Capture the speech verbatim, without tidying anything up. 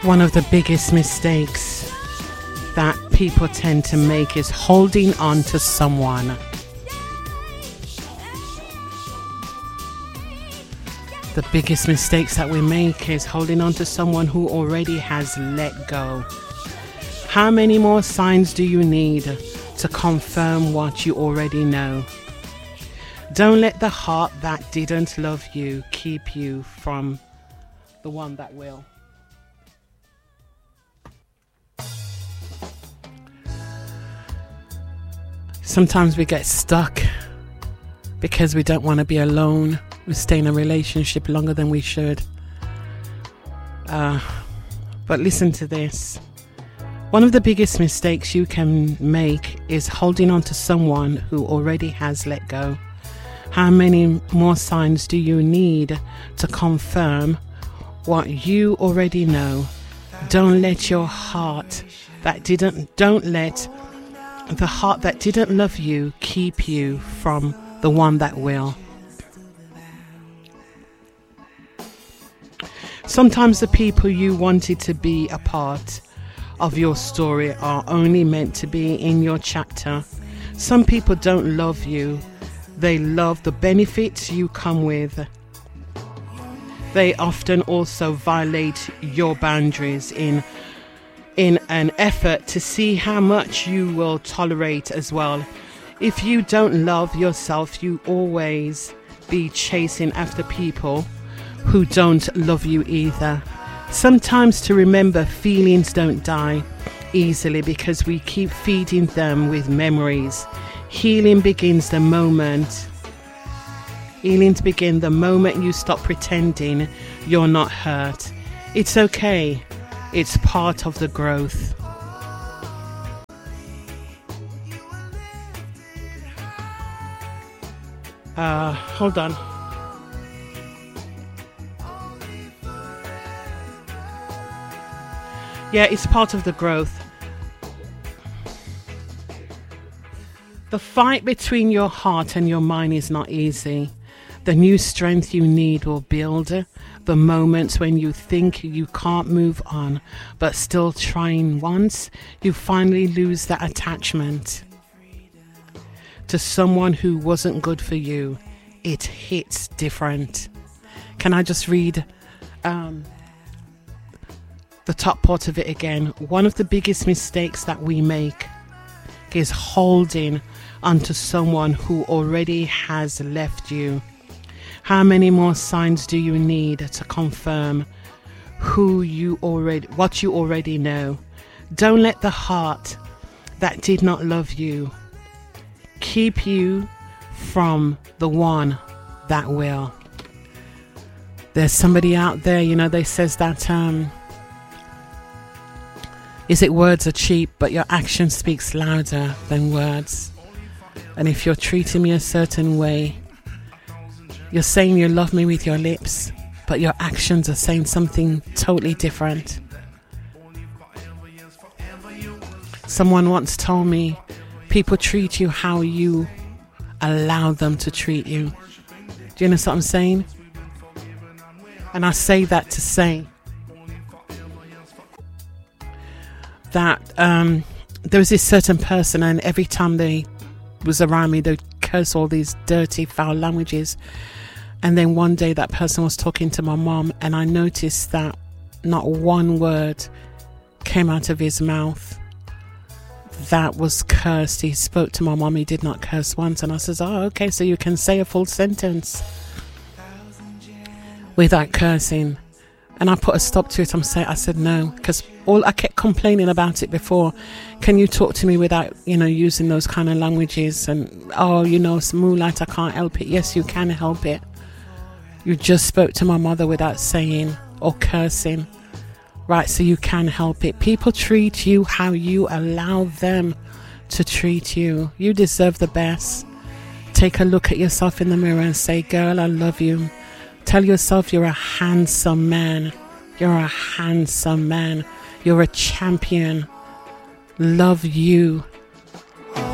One of the biggest mistakes that people tend to make is holding on to someone. The biggest mistakes that we make is holding on to someone who already has let go. How many more signs do you need to confirm what you already know? Don't let the heart that didn't love you keep you from the one that will. Sometimes we get stuck because we don't want to be alone. We stay in a relationship longer than we should. Uh, but listen to this. One of the biggest mistakes you can make is holding on to someone who already has let go. How many more signs do you need to confirm what you already know? Don't let your heart that didn't, don't let the heart that didn't love you keep you from the one that will. Sometimes the people you wanted to be a part of your story are only meant to be in your chapter. Some people don't love you. They love the benefits you come with. They often also violate your boundaries in in an effort to see how much you will tolerate as well. If you don't love yourself, you always be chasing after people who don't love you either. Sometimes to remember, feelings don't die easily because we keep feeding them with memories. Healing begins the moment. Healings begin the moment you stop pretending you're not hurt. It's okay. It's part of the growth. Uh, hold on. Yeah, it's part of the growth. The fight between your heart and your mind is not easy. The new strength you need will build the moments when you think you can't move on, but still trying once, you finally lose that attachment to someone who wasn't good for you. It hits different. Can I just read um, the top part of it again? One of the biggest mistakes that we make is holding onto someone who already has left you. How many more signs do you need to confirm who you already, what you already know? Don't let the heart that did not love you keep you from the one that will. There's somebody out there, you know, they says that um is it words are cheap, but your action speaks louder than words. And if you're treating me a certain way, you're saying you love me with your lips, but your actions are saying something totally different. Someone once told me, people treat you how you allow them to treat you. Do you know what I'm saying? And I say that to say that um, there was this certain person, and every time they was around me, they'd curse all these dirty, foul languages. And then one day that person was talking to my mom, and I noticed that not one word came out of his mouth that was cursed. He spoke to my mom, he did not curse once. And I says, oh, okay, so you can say a full sentence without cursing. And I put a stop to it. I'm saying, I said no, because all I kept complaining about it before. Can you talk to me without, you know, using those kind of languages? And oh, you know, it's moonlight, I can't help it. Yes, you can help it. You just spoke to my mother without saying or cursing, right? So you can help it. People treat you how you allow them to treat you. You deserve the best. Take a look at yourself in the mirror and say, girl, I love you. Tell yourself you're a handsome man. You're a handsome man. You're a champion. Love you